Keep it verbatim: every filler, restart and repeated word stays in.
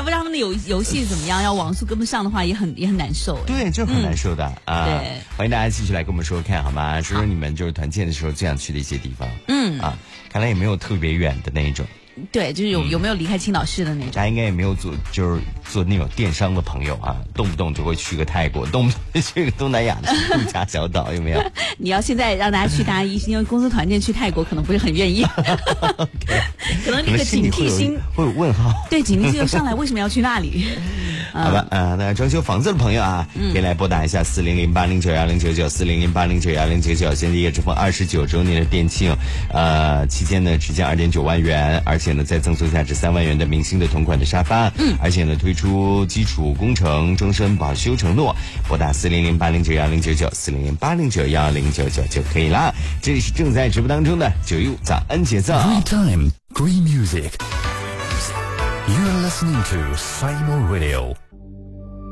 不知道他们的游游戏怎么样，要网速跟不上的话也很也很难受。 对，就很难受的、嗯、啊。 对， 欢迎大家继续来跟我们说说看好吗？说说你们就是团建的时候最想去的一些地方。 嗯啊，看来也没有特别远的那一种。 对，就是有、嗯、有没有离开青岛市的那种？ 他应该也没有做，就是做那种电商的朋友啊，动不动就会去个泰国，动不动就去个东南亚的度假小岛，有没有？ 你要现在让大家去，大家因为公司团建去泰国，可能不是很愿意。 okay, 可能那个警惕心会有问号。 对，警惕心就上来，为什么要去那里？ 嗯、好吧，啊、呃，那装修房子的朋友啊，嗯、可以来拨打一下四零零八零九幺零九九四零零八零九幺零九九。现在叶之峰二十九周年的店庆，呃，期间呢只降二点九万元，而且呢再赠送价值三万元的明星的同款的沙发，嗯，而且呢推出基础工程终身保修承诺，拨打四零零八零九幺零九九四零零八零九幺零九九就可以啦。这里是正在直播当中的九一五早安节奏。 Green time, green music. You're listening to Simo Radio.